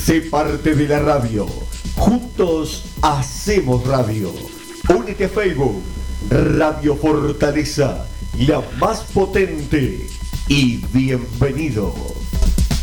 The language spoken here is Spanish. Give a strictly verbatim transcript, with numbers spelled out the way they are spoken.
Sé parte de la radio. Juntos hacemos radio. Únete a Facebook. Radio Fortaleza, la más potente. Y bienvenido.